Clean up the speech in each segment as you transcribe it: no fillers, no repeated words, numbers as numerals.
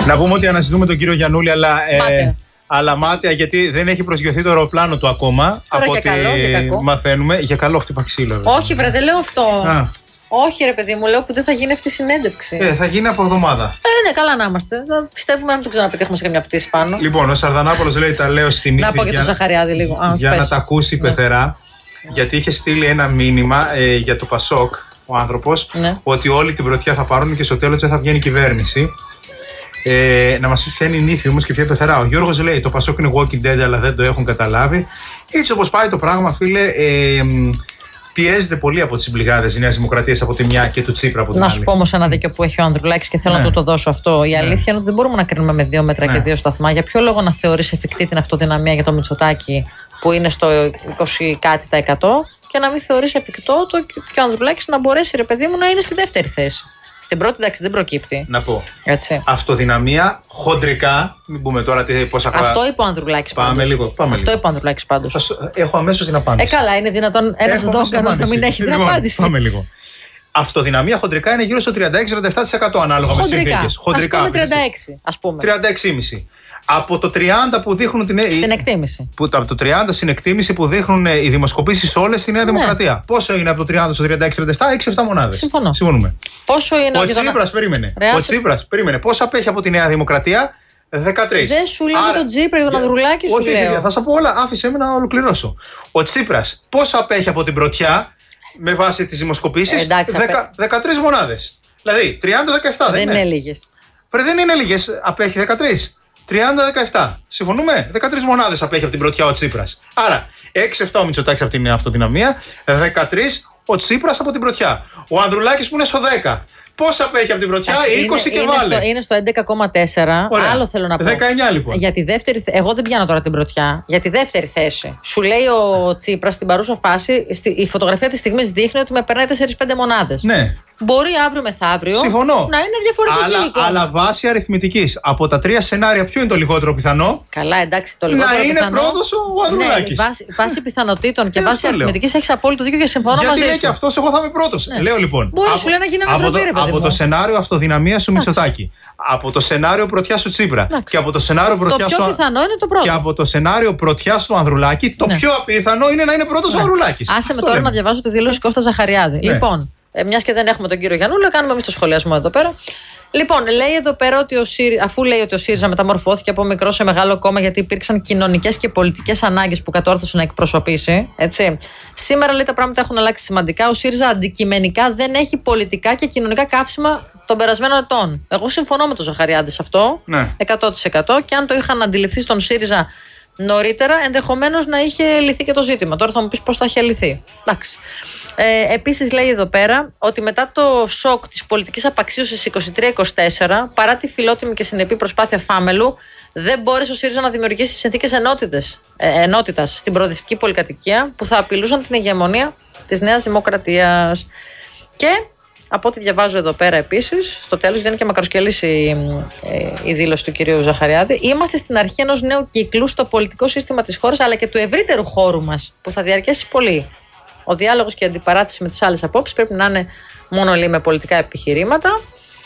Να πούμε ότι αναζητούμε τον κύριο Γιαννούλη, αλλά μάταια, γιατί δεν έχει προσγειωθεί το αεροπλάνο του ακόμα. Τώρα από για ό,τι καλό, για κακό. μαθαίνουμε. Για καλό, χτύπα ξύλο. Όχι, βρε, δεν λέω αυτό. Όχι, ρε παιδί μου, λέω που δεν θα γίνει αυτή η συνέντευξη. Θα γίνει από εβδομάδα. Ναι, καλά να είμαστε. Πιστεύουμε να μην το ξαναπετύχουμε σε καμιά πτήση πάνω. Λοιπόν, ο Σαρδανάπολος λέει, τα λέω στην Να πω και τον Ζαχαριάδη λίγο. Για να τα ακούσει η πεθερά. Γιατί είχε στείλει ένα μήνυμα για το Πασόκ ο άνθρωπος, ότι όλη την πρωτιά θα πάρουν και στο τέλος δεν θα βγαίνει κυβέρνηση. Να μας πει ποια είναι η νύφη όμως και ποια πεθερά. Ο Γιώργος λέει: το Πασόκ είναι walking dead, αλλά δεν το έχουν καταλάβει. Έτσι όπως πάει το πράγμα, φίλε, πιέζεται πολύ από τις συμπληγάδες της Νέας Δημοκρατίας από τη μια και του Τσίπρα από την άλλη. Να σου πω όμως ένα δίκιο που έχει ο Ανδρουλάκης και θέλω να του το δώσω αυτό. Η αλήθεια είναι ότι δεν μπορούμε να κρίνουμε με 2 μέτρα και 2 σταθμά. Για ποιο λόγο να θεωρείς εφικτή την αυτοδυναμία για το Μητσοτάκη που είναι στο 20 κάτι τα 100 και να μην θεωρείς εφικτό και ο Ανδρουλάκης να μπορέσει, ρε παιδί μου, να είναι στη δεύτερη θέση. Στην πρώτη, εντάξει, δεν προκύπτει. Να πω. Έτσι. Αυτοδυναμία, χοντρικά. Μην πούμε τώρα πόσα χρόνια. Αυτό είπε ο Ανδρουλάκης. Πάμε λίγο. Αυτό είπε ο Ανδρουλάκης πάντως. Έχω αμέσως την απάντηση. Καλά, είναι δυνατόν ένας δόκανος να μην έχει την απάντηση. Πάμε λίγο. Αυτοδυναμία χοντρικά είναι γύρω στο 36-37% ανάλογα με συνθήκες. Χοντρικά. Ας πούμε 36. 36,5. Από το 30 που δείχνουν στην εκτίμηση. Από το 30 στην εκτίμηση που δείχνουν οι δημοσκοπήσεις όλες στη Νέα Δημοκρατία. Πόσο είναι από το 30 στο 36-37? 6-7 μονάδες. Συμφωνούμε. Πόσο είναι ο Τσίπρας, περίμενε. Ο Τσίπρας, περίμενε. Πόσο απέχει από τη Νέα Δημοκρατία? 13. Δεν σου λέω για τον Τσίπρα, για τον Ανδρουλάκη, σου λέω. Όχι, θα σας πω όλα. Άφησε με να ολοκληρώσω. Ο Τσίπρας πόσο απέχει από την πρωτιά με βάση τις δημοσκοπήσεις? 13 μονάδες. Δηλαδή 30-17. Δεν είναι λίγες. Δεν είναι λίγες. Απέχει 13. 30-17. Συμφωνούμε? 13 μονάδες απέχει από την πρωτιά ο Τσίπρας. Άρα 6-7 ο Μητσοτάκης από την αυτοδυναμία, 13 ο Τσίπρας από την πρωτιά. Ο Ανδρουλάκης που είναι στο 10. Πόσα απέχει από την πρωτιά? 20 και βάλε. Είναι στο 11,4. Άλλο θέλω να πω. 19 λοιπόν. Για τη δεύτερη, εγώ δεν πιάνω τώρα την πρωτιά. Για τη δεύτερη θέση. Σου λέει ο Τσίπρας στην παρούσα φάση, η φωτογραφία της στιγμής δείχνει ότι με περνάει 4-5 μονάδες. Ναι. Μπορεί αύριο μεθαύριο συμφωνώ. να είναι διαφορετική. Αλλά βάση αριθμητικής. Από τα 3 σενάρια, ποιο είναι το λιγότερο πιθανό? Καλά, εντάξει, το λιγότερο πιθανό. Να είναι πρώτος ο Ανδρουλάκης. Ναι, βάση πιθανότητων και βάση αριθμητικής έχεις απόλυτο δίκιο και συμφωνώ μαζί σου. Γιατί λέει και αυτός, εγώ θα είμαι πρώτος. Ναι. Λέω λοιπόν. Μπορεί σου λέει να γίνει ανατροπή, ρε παιδί μου. Από το σενάριο αυτοδυναμίας του Μητσοτάκη. Από το σενάριο πρωτιάς του Τσίπρα. Και από το σενάριο πρωτιάς του. Το πιο πιθανό είναι το πρώτο. Και από το σενάριο πρωτιάς του Ανδρουλάκη, το πιο απίθανο είναι να είναι πρώτος ο Ανδρουλάκης. Άσε με τώρα να διαβάζω τη δήλωση Κώστα Ζαχαριάδη. Λοιπόν. Μιας και δεν έχουμε τον κύριο Γιαννούλη, κάνουμε εμείς το σχολιασμό εδώ πέρα. Λοιπόν, λέει εδώ πέρα ότι αφού λέει ότι ο ΣΥΡΙΖΑ μεταμορφώθηκε από μικρό σε μεγάλο κόμμα γιατί υπήρξαν κοινωνικές και πολιτικές ανάγκες που κατόρθωσε να εκπροσωπήσει. Έτσι. Σήμερα λέει τα πράγματα έχουν αλλάξει σημαντικά. Ο ΣΥΡΙΖΑ αντικειμενικά δεν έχει πολιτικά και κοινωνικά καύσιμα των περασμένων ετών. Εγώ συμφωνώ με τον Ζαχαριάδη σε αυτό. Ναι. 100%. Και αν το είχαν αντιληφθεί στον ΣΥΡΙΖΑ νωρίτερα, ενδεχομένως να είχε λυθεί και το ζήτημα. Τώρα θα μου πεις πώς θα είχε λυθεί. Εντάξει. Επίσης λέει εδώ πέρα ότι μετά το σοκ της πολιτικής απαξίωσης 23-24, παρά τη φιλότιμη και συνεπή προσπάθεια Φάμελου, δεν μπόρεσε ο ΣΥΡΙΖΑ να δημιουργήσει συνθήκες ενότητας στην προοδευτική πολυκατοικία που θα απειλούσαν την ηγεμονία της Νέας Δημοκρατίας. Και από ό,τι διαβάζω εδώ πέρα επίσης, στο τέλος δεν είναι και μακροσκελής η δήλωση του κυρίου Ζαχαριάδη, είμαστε στην αρχή ενός νέου κύκλου στο πολιτικό σύστημα της χώρας αλλά και του ευρύτερου χώρου μας που θα διαρκέσει πολύ. Ο διάλογος και η αντιπαράθεση με τις άλλες απόψεις πρέπει να είναι μόνο λέει με πολιτικά επιχειρήματα.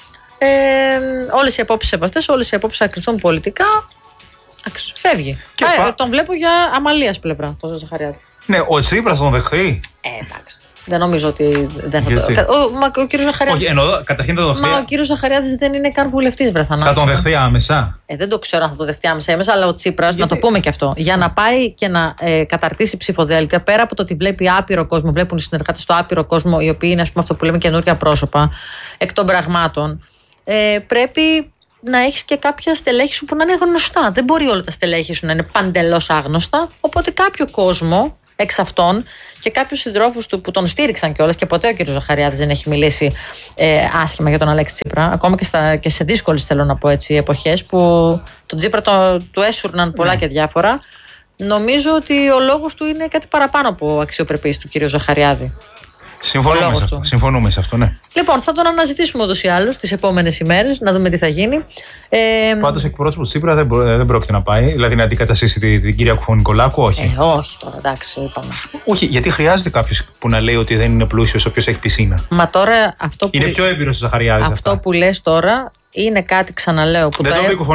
Όλες οι απόψεις σεβαστές, όλες οι απόψεις θα κρυφθούν πολιτικά. Φεύγει. Τον βλέπω για αμαλίας πλευρά, τον Ζαχαριάδη. Ναι, ο Τσίπρας τον δεχθεί. Εντάξει. Δεν νομίζω ότι δεν θα το. Ο κύριος Ζαχαριάδης. Όχι, εννοώ, καταρχήν δεν τον δεχθεί. Μα ο κύριος Ζαχαριάδης δεν είναι καν βουλευτής, βρε Θανάση. Θα τον δεχθεί άμεσα. Δεν το ξέρω αν θα το δεχτεί άμεσα, αλλά ο Τσίπρας, να το πούμε και αυτό, για να πάει και να καταρτήσει ψηφοδέλτια, πέρα από το ότι βλέπει άπειρο κόσμο, βλέπουν οι συνεργάτες του άπειρο κόσμο, οι οποίοι είναι, ας πούμε, αυτό που λέμε καινούργια πρόσωπα, εκ των πραγμάτων, πρέπει να έχεις και κάποια στελέχη σου που να είναι γνωστά. Δεν μπορεί όλα τα στελέχη σου να είναι παντελώς άγνωστα. Οπότε κάποιο κόσμο εξ αυτών και κάποιους συντρόφους του που τον στήριξαν κιόλας, και ποτέ ο κ. Ζαχαριάδης δεν έχει μιλήσει άσχημα για τον Αλέξη Τσίπρα, ακόμα και σε δύσκολες, θέλω να πω έτσι, εποχές που τον Τσίπρα του έσουρναν πολλά και διάφορα. Νομίζω ότι ο λόγος του είναι κάτι παραπάνω από αξιοπρεπής του κ. Ζαχαριάδη. Συμφωνούμε σε αυτό, ναι. Λοιπόν, θα τον αναζητήσουμε ούτως ή άλλως τις επόμενες ημέρες, να δούμε τι θα γίνει. Πάντως, εκπρόσωπος Τσίπρα δεν πρόκειται να πάει, δηλαδή να αντικαταστήσει την κυρία Κουφωνικολάκου, όχι. Όχι τώρα, εντάξει, είπαμε. Όχι, γιατί χρειάζεται κάποιος που να λέει ότι δεν είναι πλούσιος, ο οποίος έχει πισίνα. Μα τώρα αυτό που. Είναι πιο έμπειρος ο Ζαχαριάδης. Αυτό που λες τώρα είναι κάτι, ξαναλέω, που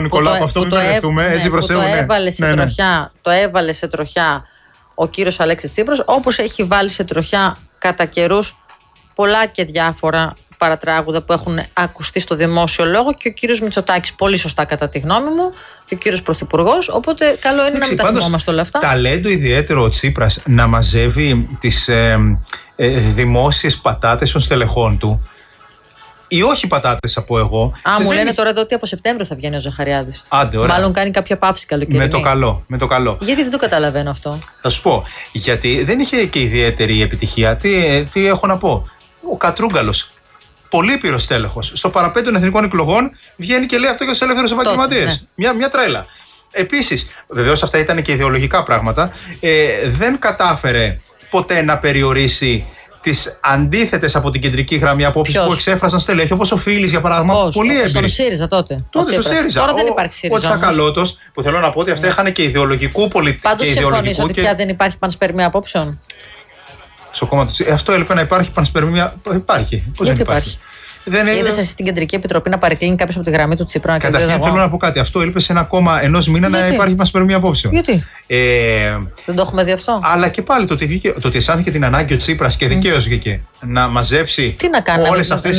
το έβαλε σε τροχιά ο κύριος Αλέξης Τσίπρας, όπως έχει βάλει σε τροχιά κατά καιρούς πολλά και διάφορα παρατράγουδα που έχουν ακουστεί στο δημόσιο λόγο και ο κύριος Μητσοτάκης, πολύ σωστά κατά τη γνώμη μου, και ο κύριος Πρωθυπουργός, οπότε καλό είναι να μην τα θυμόμαστε όλα αυτά. Ταλέντο ιδιαίτερο ο Τσίπρας να μαζεύει τις δημόσιες πατάτες των στελεχών του. Ή όχι πατάτες, από εγώ. Μου λένε τώρα εδώ ότι από Σεπτέμβριο θα βγαίνει ο Ζαχαριάδης. Άντε, ωραία. Μάλλον κάνει κάποια παύση καλοκαιρινή. Με το καλό. Γιατί δεν το καταλαβαίνω αυτό. Θα σου πω. Γιατί δεν είχε και ιδιαίτερη επιτυχία. Τι έχω να πω. Ο Κατρούγκαλος, πολύ πύρος τέλεχος, στο παραπέντε των εθνικών εκλογών βγαίνει και λέει αυτό για τους ελεύθερους επαγγελματίες. Ναι. Μια τρέλα. Επίσης, βεβαίως αυτά ήταν και ιδεολογικά πράγματα. Δεν κατάφερε ποτέ να περιορίσει τις αντίθετες από την κεντρική γραμμή απόψεις που εξέφρασαν στελέχη, όπως ο Φίλης για παράδειγμα. Πολύ έμπειροι. Στον ΣΥΡΙΖΑ τότε. Στο ΣΥΡΙΖΑ. Τώρα δεν υπάρχει ΣΥΡΙΖΑ. Ο Τσακαλώτος, που θέλω να πω ότι αυτά είχαν και ιδεολογικού πολιτικού. Πάντως συμφωνείς ότι πια δεν υπάρχει πανσπερμία απόψεων. Στο κόμμα του. Αυτό έλειπε να υπάρχει πανσπερμία. Υπάρχει. Πώς δεν υπάρχει. Είδες εσύ στην Κεντρική Επιτροπή να παρεκκλίνει κάποιος από τη γραμμή του Τσίπρα? Καταρχήν θέλω να πω κάτι. Αυτό έλειπε σε ένα κόμμα ενός μήνα να υπάρχει πανσπερμία απόψεων. Γιατί? Δεν το έχουμε δει αυτό. Αλλά και πάλι το ότι αισθάνθηκε την ανάγκη ο Τσίπρας και δικαίως βγήκε να μαζέψει όλες αυτές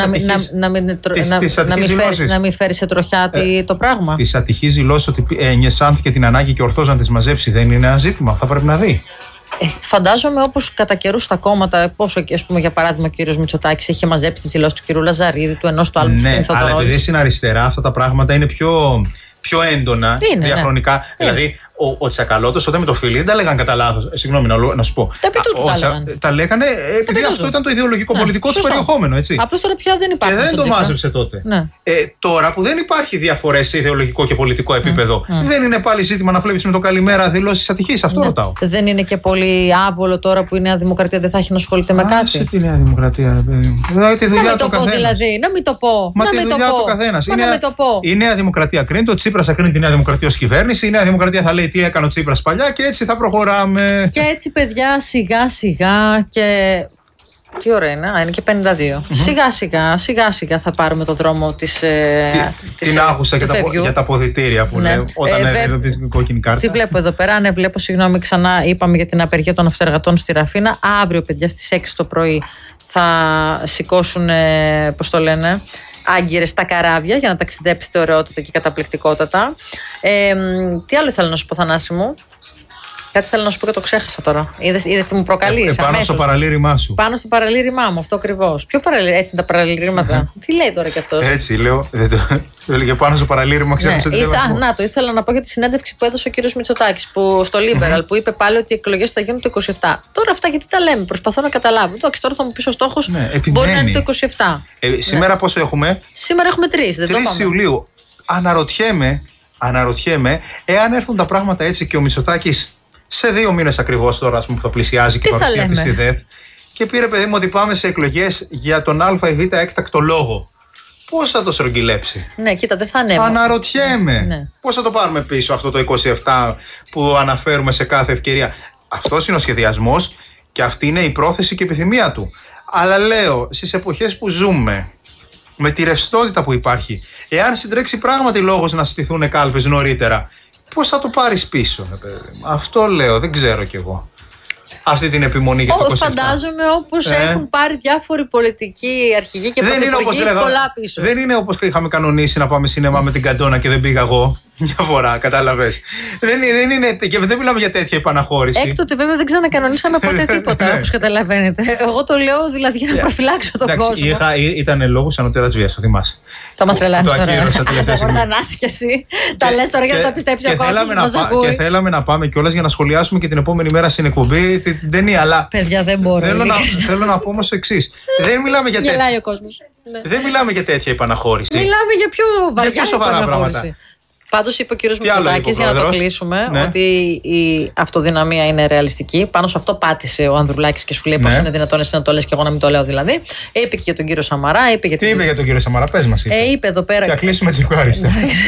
να μην φέρει σε τροχιά το πράγμα. Τις ατυχείς δηλώσεις ότι αισθάνθηκε την ανάγκη και ορθώς να τις μαζέψει δεν είναι ένα ζήτημα. Θα πρέπει να δει. Φαντάζομαι όπως κατά καιρούς στα κόμματα, πόσο, ας πούμε, για παράδειγμα, ο κύριος Μητσοτάκης είχε μαζέψει τις δηλώσεις του κύριου Λαζαρίδη, του ενός του άλλου. Ναι, αλλά επειδή στην αριστερά αυτά τα πράγματα είναι πιο έντονα διαχρονικά. Ναι. Δηλαδή, ο Τσακαλώτος όταν με το Φίλι δεν τα λέγανε κατά λάθος. Συγγνώμη να σου πω. Τα λέγανε επειδή αυτό ήταν το ιδεολογικό πολιτικό του περιεχόμενο. Απλώς τώρα πια δεν υπάρχει. Και δεν το μάζεψε τότε. Ναι. Τώρα που δεν υπάρχει διαφορές σε ιδεολογικό και πολιτικό επίπεδο, δεν είναι πάλι ζήτημα να βλέπεις με το καλημέρα δηλώσεις ατυχής. Αυτό ρωτάω. Δεν είναι και πολύ άβολο τώρα που η Νέα Δημοκρατία δεν θα έχει να ασχολείται με κάτι? Άσε τη Νέα Δημοκρατία, ρε παιδί μου. Να μην το πω δηλαδή. Να μην το πω. Μα τη δουλειά του καθένας. Η Νέα Δημοκρατία κρίνει, ο Τσίπρας θα κρίνει τη Νέα Δημοκρατία ως κυβέρνηση, η Νέα Δημοκρατία θα λέει τι έκανε ο Τσίπρας παλιά και έτσι θα προχωράμε. Και έτσι, παιδιά, σιγά σιγά και. Τι ώρα είναι, είναι και 52. Σιγά σιγά θα πάρουμε το δρόμο της. Την άκουσα για τα αποδυτήρια που λέει όταν έδινε την κόκκινη κάρτα. Τι βλέπω εδώ πέρα? Ναι, βλέπω, συγγνώμη, ξανά είπαμε για την απεργία των αυτεργατών στη Ραφίνα. Αύριο, παιδιά, στις 6 το πρωί θα σηκώσουν, πώς το λένε, άγκυρες στα καράβια για να ταξιδέψετε ωραιότητα και καταπληκτικότατα. Τι άλλο ήθελα να σου πω, Θανάση μου? Κάτι θέλω να σου πω και το ξέχασα τώρα. Είδες τι μου προκαλείς? Πάνω στο παραλήρημά σου. Πάνω στο παραλήρημά μου, αυτό ακριβώς. Ποιο παραλήρημα? Έτσι είναι τα παραλήρηματα. Τι λέει τώρα κι αυτός? Έτσι λέω. Το έλεγε πάνω στο παραλήρημα, ξέχασα τι λέω. Να, το ήθελα να πω για τη συνέντευξη που έδωσε ο κύριος Μητσοτάκης στο Liberal, που είπε πάλι ότι οι εκλογές θα γίνουν το 27. Τώρα αυτά γιατί τα λέμε? Προσπαθώ να καταλάβω. Εντάξει, τώρα θα μου πεις ο στόχος μπορεί να είναι το 27. Σήμερα πόσο έχουμε? Σήμερα έχουμε 3 Ιουλίου. Αναρωτιέμαι εάν έρθουν τα πράγματα έτσι και ο Μητσοτάκης σε 2 μήνες ακριβώς τώρα, ας πούμε, που θα πλησιάζει και η παρουσία της ΕΔΕΘ και πήρε, παιδί μου, ότι πάμε σε εκλογές για τον Α ή Β έκτακτο λόγο. Πώς θα το στρογγυλέψει? Ναι, κοίτα, δεν θα ανέβει. Αναρωτιέμαι. Ναι. Πώς θα το πάρουμε πίσω αυτό το 27 που αναφέρουμε σε κάθε ευκαιρία? Αυτός είναι ο σχεδιασμός και αυτή είναι η πρόθεση και η επιθυμία του. Αλλά λέω, στις εποχές που ζούμε, με τη ρευστότητα που υπάρχει, εάν συντρέξει πράγματι λόγος να στηθούν κάλπες νωρίτερα, πώς θα το πάρεις πίσω? Αυτό λέω, δεν ξέρω κι εγώ. Αυτή την επιμονή για το 27. Φαντάζομαι όπως έχουν πάρει διάφοροι πολιτικοί, αρχηγοί και πρωθυπουργοί πολλά πίσω. Δεν είναι όπως είχαμε κανονίσει να πάμε σινεμά με την Καντόνα και δεν πήγα εγώ μια φορά, κατάλαβες. Δεν είναι, και δεν μιλάμε για τέτοια επαναχώρηση. Έκτοτε βέβαια δεν ξανακανονίσαμε ποτέ τίποτα, όπως καταλαβαίνετε. Εγώ το λέω δηλαδή για να προφυλάξω τον κόσμο. Ήταν λόγος ανωτέρας βίας, το θυμάσαι. Θα μας τρελάνεις τώρα. Θανάση κι εσύ. Τα λες τώρα για να τα πιστέψει ο κόσμος. Και θέλαμε να πάμε κιόλας για να σχολιάσουμε και την επόμενη μέρα στην εκπομπή την ταινία. Αλλά παιδιά, δεν μπορώ. Θέλω να πω όμως το εξής. Δεν μιλάμε για τέτοια. Γελάει ο κόσμος. Δεν μιλάμε για τέτοια επαναχώρηση. Μιλάμε για πιο σοβαρά πράγματα. Πάντως είπε ο κύριος Μητσοτάκης, για να το κλείσουμε, ότι η αυτοδυναμία είναι ρεαλιστική. Πάνω σε αυτό πάτησε ο Ανδρουλάκης και σου λέει πώς είναι δυνατόν εσύ να το λες και εγώ να μην το λέω δηλαδή. Είπε και για τον κύριο Σαμαρά. Τι είπε για τον κύριο Σαμαρά, πες μας. Είπε εδώ πέρα. Και να κλείσουμε έτσι ευχάριστα.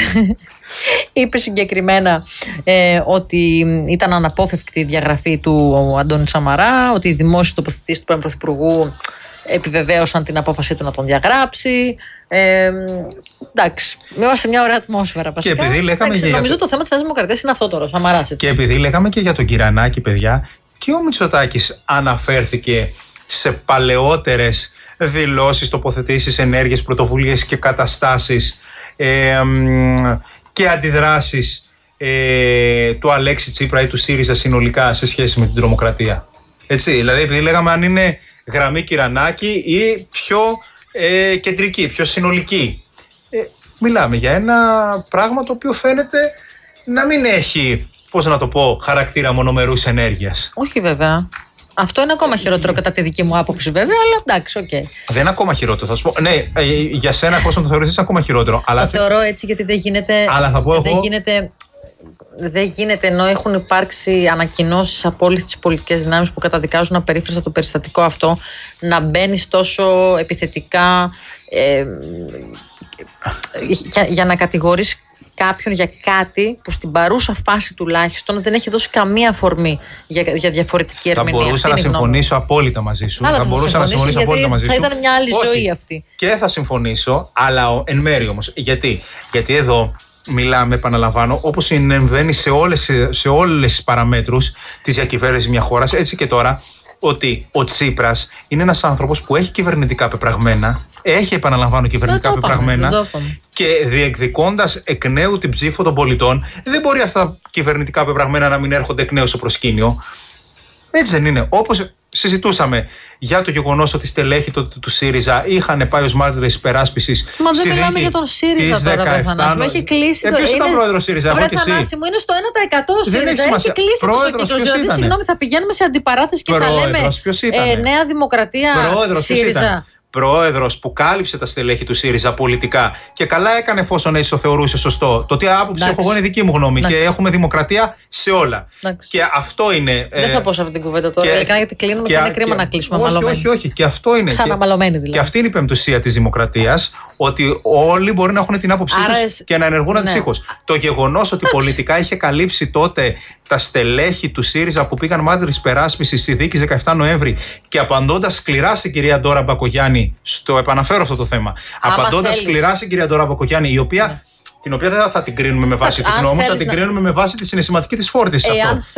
Είπε συγκεκριμένα ότι ήταν αναπόφευκτη η διαγραφή του Αντώνη Σαμαρά, ότι οι δημόσιες τοποθετήσεις του πρώην Πρωθυπουργού επιβεβαίωσαν την απόφασή του να τον διαγράψει. Εντάξει, είμαστε σε μια ωραία ατμόσφαιρα. Βασικά. Και επειδή λέγαμε νομίζω το θέμα της Νέας Δημοκρατίας είναι αυτό τώρα, Σαμαράς. Και επειδή λέγαμε και για τον Κυρανάκη, παιδιά, και ο Μητσοτάκης αναφέρθηκε σε παλαιότερες δηλώσεις, τοποθετήσεις, ενέργειες, πρωτοβουλίες και καταστάσεις και αντιδράσεις του Αλέξη Τσίπρα ή του ΣΥΡΙΖΑ συνολικά σε σχέση με την τρομοκρατία. Έτσι, δηλαδή επειδή λέγαμε αν είναι γραμμή Κυρανάκη ή πιο κεντρική, πιο συνολική. Μιλάμε για ένα πράγμα το οποίο φαίνεται να μην έχει, πώς να το πω, χαρακτήρα μονομερούς ενέργειας. Όχι βέβαια. Αυτό είναι ακόμα χειρότερο κατά τη δική μου άποψη, βέβαια, αλλά εντάξει, οκ. Δεν είναι ακόμα χειρότερο, θα σου πω. Ναι, για σένα, εφόσον το θεωρείς, είναι ακόμα χειρότερο. Το θεωρώ έτσι γιατί δεν γίνεται. Αλλά θα πω εγώ. Δεν γίνεται, ενώ έχουν υπάρξει ανακοινώσεις από όλες τις πολιτικές δυνάμεις που καταδικάζουν απερίφραστα το περιστατικό αυτό, να μπαίνεις τόσο επιθετικά για να κατηγορείς κάποιον για κάτι που στην παρούσα φάση τουλάχιστον δεν έχει δώσει καμία αφορμή για διαφορετική ερμηνεία. Θα μπορούσα να συμφωνήσω απόλυτα μαζί σου. Θα μπορούσα να συμφωνήσω απόλυτα μαζί σου. Θα ήταν μια άλλη ζωή αυτή. Και θα συμφωνήσω, αλλά εν μέρει όμως. Γιατί εδώ μιλάμε, επαναλαμβάνω, όπως συνεμβαίνει σε όλες τις παραμέτρους της διακυβέρνησης μια χώρας, έτσι και τώρα, ότι ο Τσίπρας είναι ένας άνθρωπος που έχει κυβερνητικά πεπραγμένα, έχει, επαναλαμβάνω, κυβερνητικά πεπραγμένα και διεκδικώντας εκ νέου την ψήφο των πολιτών, δεν μπορεί αυτά τα κυβερνητικά πεπραγμένα να μην έρχονται εκ νέου στο προσκήνιο. Έτσι δεν είναι? Όπως συζητούσαμε για το γεγονός ότι στελέχη του ΣΥΡΙΖΑ είχαν πάει ως μάρτυρες υπεράσπισης. Μα δεν μιλάμε για τον ΣΥΡΙΖΑ τώρα, Βρεθανάση. Μου έχει κλείσει το. Ποιος ήταν πρόεδρος ΣΥΡΙΖΑ? Βρεθανάση μου είναι στο 1% ΣΥΡΙΖΑ. Έχει κλείσει το κύκλο. Δηλαδή, συγγνώμη, θα πηγαίνουμε σε αντιπαράθεση και θα λέμε Νέα Δημοκρατία ΣΥΡΙΖΑ. Πρόεδρος που κάλυψε τα στελέχη του ΣΥΡΙΖΑ πολιτικά και καλά έκανε εφόσον έτσι το θεωρούσε σωστό. Το τι άποψη έχω εγώ είναι δική μου γνώμη και έχουμε δημοκρατία σε όλα. Και αυτό είναι. Δεν θα πω σε αυτή την κουβέντα τώρα. Γιατί κλείνουμε και είναι κρίμα να κλείσουμε αμαλωμένοι. Όχι. Και αυτό είναι. Ξαναμαλωμένοι δηλαδή. Και αυτή είναι η πεμπτουσία της δημοκρατίας. Ότι όλοι μπορεί να έχουν την άποψή τους και να ενεργούν αντιστοίχως. Το γεγονός ότι πολιτικά είχε καλύψει τότε τα στελέχη του ΣΥΡΙΖΑ που πήγαν μάρτυρες υπεράσπισης στη δίκη 17 Νοέμβρη και απαντώντας σκληρά στην κυρία Ντόρα Μπακογιάννη, στο επαναφέρω αυτό το θέμα. Απαντώντας σκληρά στην κυρία Ντόρα Μπακογιάννη, την οποία δεν θα την κρίνουμε με βάση του νόμου, θα την κρίνουμε με βάση τη συναισθηματική της φόρτιση.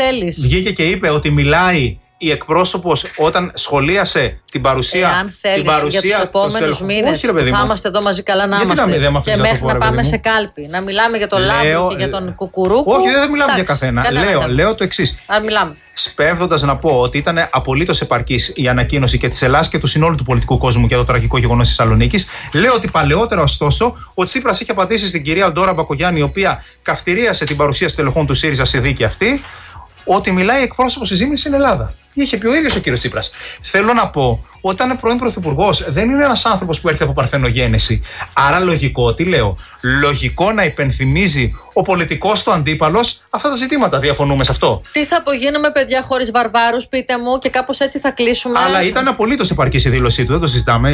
Βγήκε και είπε ότι μιλάει η εκπρόσωπος όταν σχολίασε την παρουσία. Αν θέλεις για τους επόμενους μήνες που θα είμαστε εδώ μαζί, καλά να είμαστε. Και μέχρι να πάμε σε κάλπη. Να μιλάμε για τον Λάμπρο και για τον Κουκουρούκου. Όχι, δεν μιλάμε για καθένα. Λέω το εξής. Σπέβδοντας να πω ότι ήταν απολύτως επαρκής η ανακοίνωση και της Ελλάδας και του συνόλου του πολιτικού κόσμου για το τραγικό γεγονός της Θεσσαλονίκης. Λέω ότι παλαιότερα, ωστόσο, ο Τσίπρας είχε απαντήσει στην κυρία Ντόρα Μπακογιάννη, η οποία καυτηρίασε την παρουσία στελεχών του ΣΥΡΙΖΑ στη δίκη αυτή, ότι μιλάει εκπρόσωπος της Ζήμης στην Ελλάδα. Είχε πει ο ίδιος ο κύριος Τσίπρας. Θέλω να πω, όταν είναι πρώην πρωθυπουργός, δεν είναι ένας άνθρωπος που έρχεται από παρθενογέννηση. Άρα λογικό, τι λέω, λογικό να υπενθυμίζει ο πολιτικός του αντίπαλος αυτά τα ζητήματα. Διαφωνούμε σε αυτό? Τι θα απογίνουμε, παιδιά, χωρίς βαρβάρους, πείτε μου, και κάπως έτσι θα κλείσουμε. Αλλά ήταν απολύτως επαρκής η δήλωσή του, δεν το συζητάμε.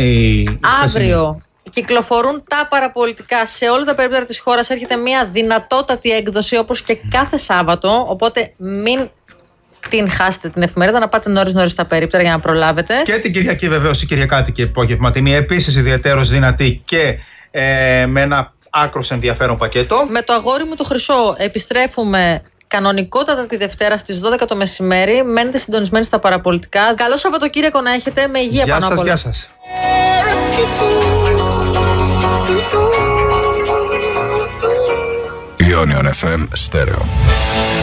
Αύριο κυκλοφορούν τα παραπολιτικά σε όλα τα περίπτωτα της χώρας. Έρχεται μια δυνατότατη έκδοση όπως και κάθε Σάββατο. Οπότε μην την χάσετε την εφημερίδα, να πάτε νωρίς στα περίπτωτα για να προλάβετε. Και την Κυριακή, βεβαίως, η Κυριακάτικη απόγευματινή, επίσης ιδιαίτερος δυνατή και με ένα άκρος ενδιαφέρον πακέτο. Με το αγόρι μου το Χρυσό επιστρέφουμε κανονικότατα τη Δευτέρα στις 12 το μεσημέρι. Μένετε συντονισμένοι στα παραπολιτικά. Καλό Σαββατοκύριακο να έχετε, με υγεία πάνω απ' όλα. Γεια σας. Ionion FM Stereo.